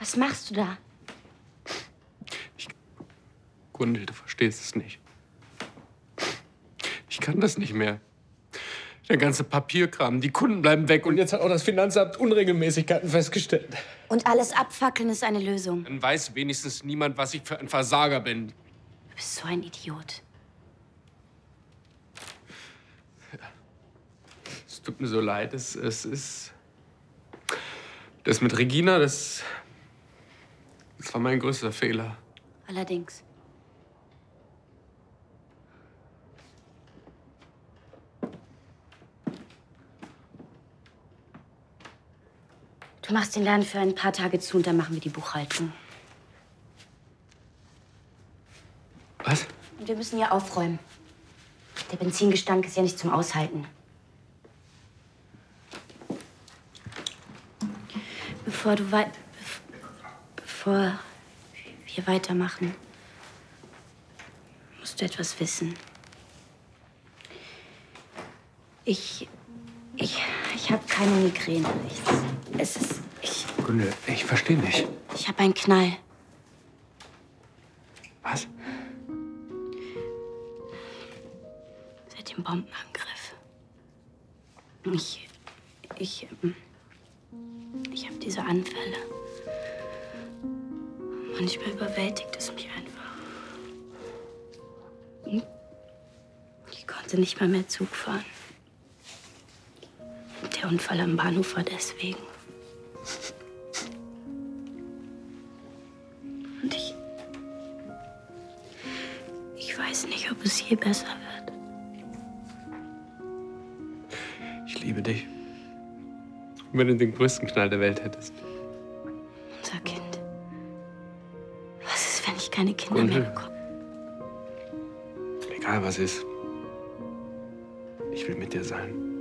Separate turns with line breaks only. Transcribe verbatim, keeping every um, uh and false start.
Was machst du da?
Ich... Gundel, du verstehst es nicht. Ich kann das nicht mehr. Der ganze Papierkram, die Kunden bleiben weg und jetzt hat auch das Finanzamt Unregelmäßigkeiten festgestellt.
Und alles abfackeln ist eine Lösung.
Dann weiß wenigstens niemand, was ich für ein Versager bin.
Du bist so ein Idiot.
Ja. Es tut mir so leid. Es, es ist... Das mit Regina, das... Das war mein größter Fehler.
Allerdings. Du machst den Laden für ein paar Tage zu und dann machen wir die Buchhaltung.
Was?
Und wir müssen ja aufräumen. Der Benzingestank ist ja nicht zum Aushalten. Bevor du wei... Bevor wir weitermachen, musst du etwas wissen. Ich... Ich... Ich habe keine Migräne. Ich, es ist... Ich...
Gundel, ich verstehe nicht.
Ich habe einen Knall.
Was?
Seit dem Bombenangriff. Ich... Ich... Ich habe diese Anfälle. Manchmal überwältigt es mich einfach. Ich konnte nicht mal mehr Zug fahren. Der Unfall am Bahnhof war deswegen. Und ich... Ich weiß nicht, ob es je besser wird.
Ich liebe dich. Wenn du den größten Knall der Welt hättest.
Unser Kind. Was ist, wenn ich keine Kinder
Gundel.
mehr bekomme?
Egal was ist. Ich will mit dir sein.